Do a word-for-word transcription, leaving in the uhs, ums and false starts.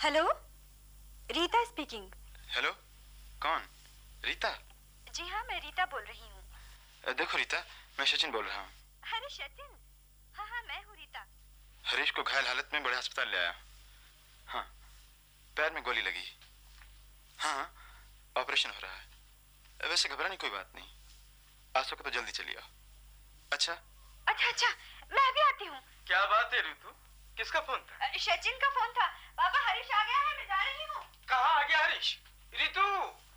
Hello, Rita speaking. Hello, कौन? रीता? जी हाँ, मैं रीता बोल रही हूँ। देखो रीता, मैं सचिन बोल रहा हूँ। अरे सचिन, हाँ हाँ मैं हूँ रीता। हरीश को घायल हालत में बड़े अस्पताल ले आया। हाँ, पैर में गोली लगी। हाँ, ऑपरेशन हो रहा है। वैसे घबराने की कोई बात नहीं, आज सको तो जल्दी चलिए आओ। अच्छा अच्छा अच्छा, मैं अभी आती हूँ। क्या बात है ऋतु, किसका फोन था? सचिन का फोन था। पापा हरीश आ गया है, मैं जा रही हूँ। कहाँ आ गया हरीश? ऋतु